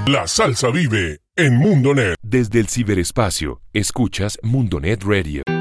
La salsa vive en Mundonet. Desde el ciberespacio, escuchas Mundonet Radio.